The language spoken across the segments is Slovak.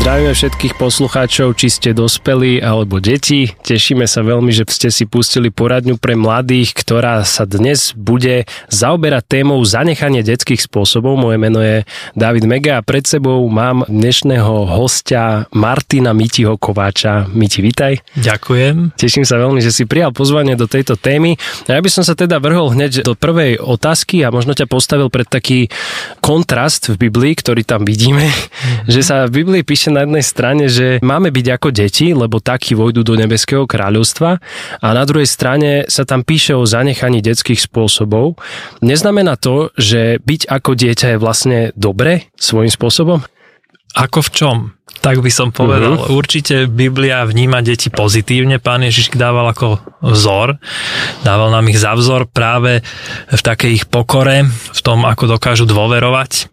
Zdravíme všetkých poslucháčov, či ste dospelí alebo deti. Tešíme sa veľmi, že ste si pustili poradňu pre mladých, ktorá sa dnes bude zaoberať témou zanechanie detských spôsobov. Moje meno je David Mega a pred sebou mám dnešného hostia Martina Mitiho Kováča. Miti, vitaj. Ďakujem. Teším sa veľmi, že si prijal pozvanie do tejto témy. Ja by som sa teda vrhol hneď do prvej otázky a možno ťa postavil pred taký kontrast v Biblii, ktorý tam vidíme, že sa v Biblii píše na jednej strane, že máme byť ako deti, lebo takí vojdu do nebeského kráľovstva, a na druhej strane sa tam píše o zanechaní detských spôsobov. Neznamená to, že byť ako dieťa je vlastne dobre svojím spôsobom? Ako v čom? Tak by som povedal. Určite Biblia vníma deti pozitívne. Pán Ježiš ich dával ako vzor. Dával nám ich za vzor práve v takej ich pokore, v tom, ako dokážu dôverovať,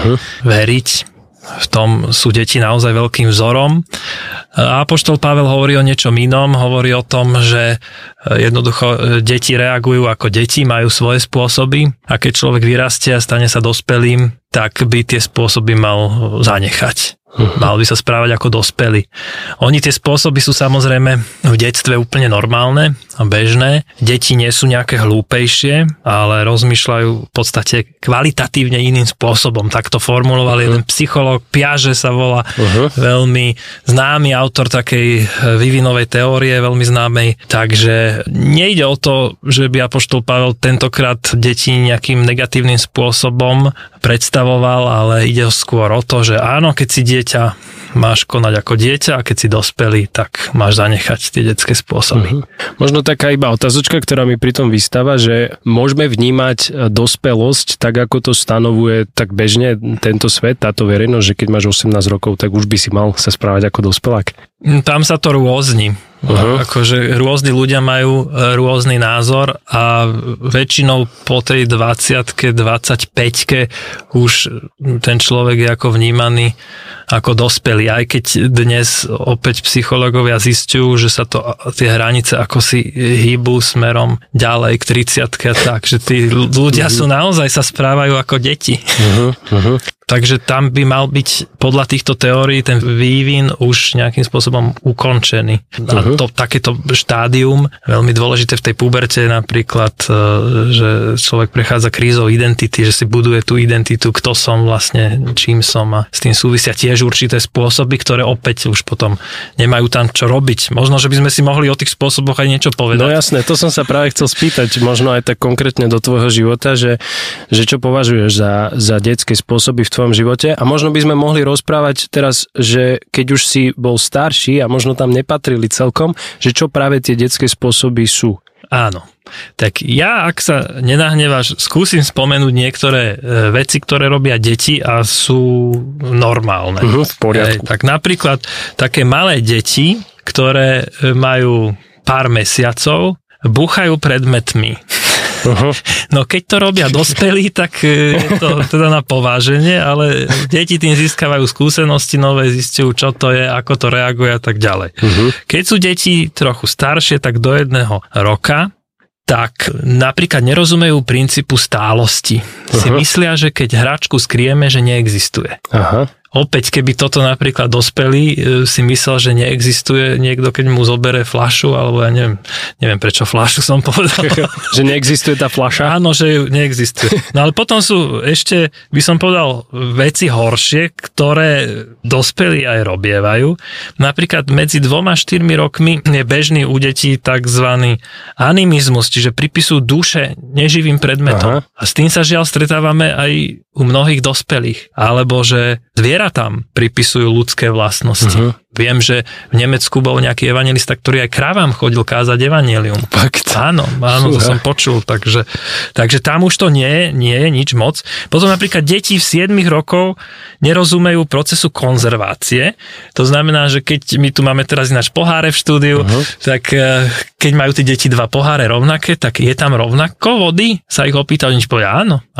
veriť. V tom sú deti naozaj veľkým vzorom. A apoštol Pavel hovorí o niečom inom, hovorí o tom, že jednoducho deti reagujú ako deti, majú svoje spôsoby a keď človek vyrastie a stane sa dospelým, tak by tie spôsoby mal zanechať. Mal by sa správať ako dospelí. Oni tie spôsoby sú samozrejme v detstve úplne normálne a bežné. Deti nie sú nejaké hlúpejšie, ale rozmýšľajú v podstate kvalitatívne iným spôsobom. Tak to formuloval jeden psychológ, Piaget sa volá, veľmi známy autor takej vývinovej teórie, veľmi známej. Takže nejde o to, že by apoštol Pavel tentokrát deti nejakým negatívnym spôsobom predstavoval, ale ide skôr o to, že áno, keď si dieťa, máš konať ako dieťa a keď si dospelý, tak máš zanechať tie detské spôsoby. Možno taká iba otázočka, ktorá mi pri tom vystáva, že môžeme vnímať dospelosť tak, ako to stanovuje tak bežne tento svet, táto verejnosť, že keď máš 18 rokov, tak už by si mal sa správať ako dospelák. Tam sa to rôzni. Akože rôzni ľudia majú rôzny názor a väčšinou po tej 20-ke, 25-ke už ten človek je ako vnímaný ako dospelý. Aj keď dnes opäť psychológovia zisťujú, že sa to tie hranice ako si hýbu smerom ďalej k 30-ke, takže tí ľudia sú naozaj sa správajú ako deti. Takže tam by mal byť podľa týchto teórií ten vývin už nejakým spôsobom ukončený. A to takéto štádium, veľmi dôležité v tej puberte napríklad, že človek prechádza krízou identity, že si buduje tú identitu, kto som vlastne, čím som, a s tým súvisia tiež určité spôsoby, ktoré opäť už potom nemajú tam čo robiť. Možno, že by sme si mohli o tých spôsoboch aj niečo povedať. No jasné, to som sa práve chcel spýtať, možno aj tak konkrétne do tvojho života, že čo považuješ za detské spôsoby v tvojom živote, a možno by sme mohli rozprávať teraz, že keď už si bol starší a možno tam nepatrili celkom, že čo práve tie detské spôsoby sú. Áno. Tak ja, ak sa nenahneváš, skúsim spomenúť niektoré veci, ktoré robia deti a sú normálne. V poriadku. Tak napríklad také malé deti, ktoré majú pár mesiacov, búchajú predmetmi. No keď to robia dospelí, tak je to teda na pováženie, ale deti tým získavajú skúsenosti nové, zistujú, čo to je, ako to reaguje a tak ďalej. Keď sú deti trochu staršie, tak do 1 roka, tak napríklad nerozumejú princípu stálosti. Si myslia, že keď hračku skrieme, že neexistuje. Opäť, keby toto napríklad dospelý si myslel, že neexistuje niekto, keď mu zobere fľašu, alebo ja neviem prečo fľašu som povedal. Že neexistuje tá fľaša? Áno, že neexistuje. No ale potom sú ešte, by som povedal, veci horšie, ktoré dospelí aj robievajú. Napríklad medzi 2-4 rokmi je bežný u detí takzvaný animizmus, čiže pripisujú duše neživým predmetom. A s tým sa žiaľ stretávame aj u mnohých dospelých. Alebo že zvieratám pripisujú ľudské vlastnosti. Viem, že v Nemecku bol nejaký evanjelista, ktorý aj kravám chodil kázať evanjelium. Fakt? Áno, to som počul. Takže tam už to nie je nič moc. Potom napríklad deti v 7 rokov nerozumejú procesu konzervácie. To znamená, že keď my tu máme teraz ináč poháre v štúdiu, tak keď majú tie deti 2 poháre rovnaké, tak je tam rovnako vody? Sa ich opýtal, nič povedal áno.